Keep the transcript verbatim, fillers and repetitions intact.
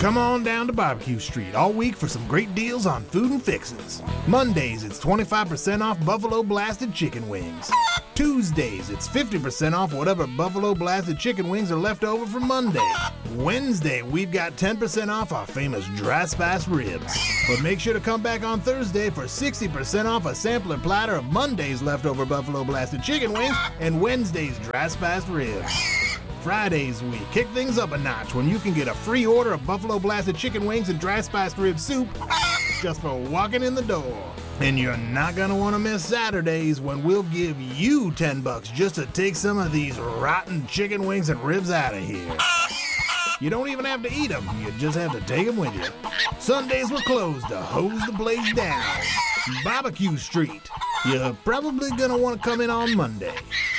Come on down to Barbecue Street all week for some great deals on food and fixins'. Mondays, it's twenty-five percent off Buffalo Blasted chicken wings. Tuesdays, it's fifty percent off whatever Buffalo Blasted chicken wings are left over from Monday. Wednesday, we've got ten percent off our famous dry spice ribs. But make sure to come back on Thursday for sixty percent off a sampler platter of Monday's leftover Buffalo Blasted chicken wings and Wednesday's dry spice ribs. Fridays, we kick things up a notch when you can get a free order of Buffalo Blasted chicken wings and dry spiced rib soup just for walking in the door. And you're not gonna want to miss Saturdays when we'll give you ten bucks just to take some of these rotten chicken wings and ribs out of here. You don't even have to eat them, you just have to take them with you. Sundays we're closed to hose the place down. Barbecue Street. You're probably gonna want to come in on Monday.